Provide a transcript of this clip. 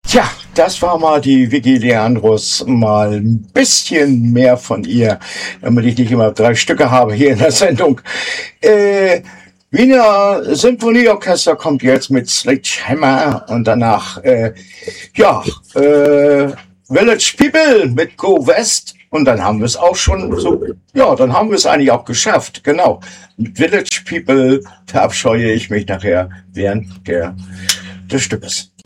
Tja, das war mal die Vicky Leandros, mal ein bisschen mehr von ihr, damit ich nicht immer 3 Stücke habe hier in der Sendung. Wiener Symphonieorchester kommt jetzt mit Sledgehammer und danach, Village People mit Go West. Und dann haben wir es auch schon so, ja, dann haben wir es eigentlich auch geschafft, genau. Mit Village People verabscheue ich mich nachher während des Stückes.